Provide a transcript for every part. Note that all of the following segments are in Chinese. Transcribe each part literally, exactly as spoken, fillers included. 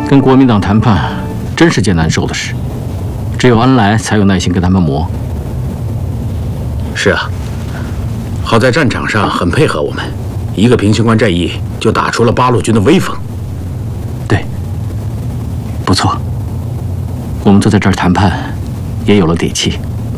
跟国民党谈判真是件难受的事，只有恩来才有耐心跟他们磨。 是啊，好在战场上很配合我们，一个平型关战役就打出了八路军的威风。 对，不错，我们坐在这儿谈判，也有了底气。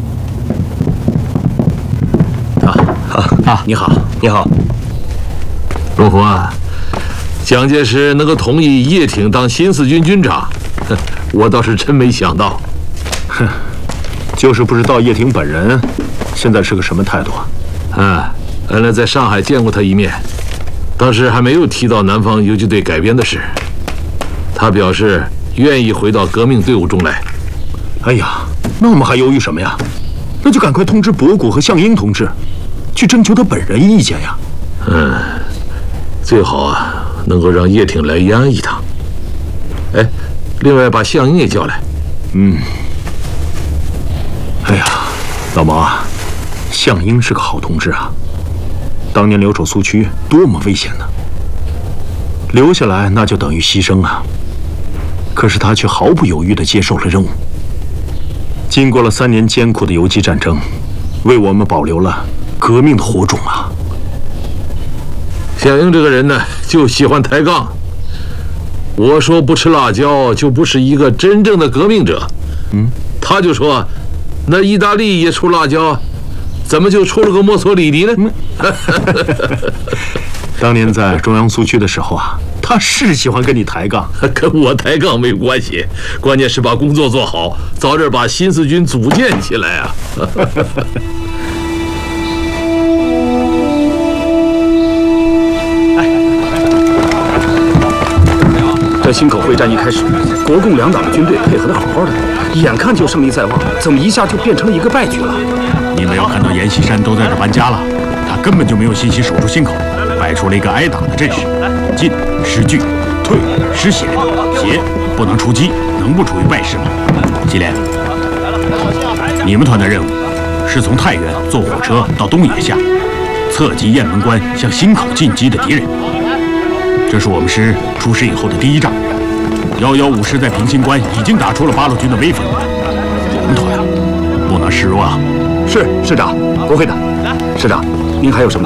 啊啊啊！你好，你好， 荣福啊。 蒋介石能够同意叶挺当新四军军长，我倒是真没想到。 哼，就是不知道叶挺本人现在是个什么态度啊？ 啊，恩来在上海见过他一面，当时还没有提到南方游击队改编的事。他表示愿意回到革命队伍中来。 哎呀，那我们还犹豫什么呀？那就赶快通知博古和项英同志，去征求他本人意见呀。 嗯，最好啊。 能够让叶挺来延安一趟，哎，另外把项英也叫来。 嗯，哎呀，老毛啊，项英是个好同志啊，当年留守苏区多么危险呢！留下来那就等于牺牲啊，可是他却毫不犹豫地接受了任务。经过了三年艰苦的游击战争，为我们保留了革命的火种啊。 项英这个人呢，就喜欢抬杠。我说不吃辣椒，就不是一个真正的革命者。嗯，他就说，那意大利也出辣椒，怎么就出了个墨索里尼呢？ 当年在中央苏区的时候啊，他是喜欢跟你抬杠， 跟我抬杠没关系，关键是把工作做好，早点把新四军组建起来啊。 这忻口会战一开始，国共两党的军队配合得好好的，眼看就胜利在望，怎么一下就变成了一个败局了？ 你没有看到阎锡山都在这搬家了，他根本就没有信心守住忻口，摆出了一个挨打的阵势，进失据，退失险，协不能出击，能不处于败势吗？祁连，你们团的任务是从太原坐火车到东野下，侧击雁门关向忻口进击的敌人。 这是我们师出师以后的第一仗，幺幺五师在平型关已经打出了八路军的威风，我们团不能示弱啊！ 是师长，不会的。师长，您还有什么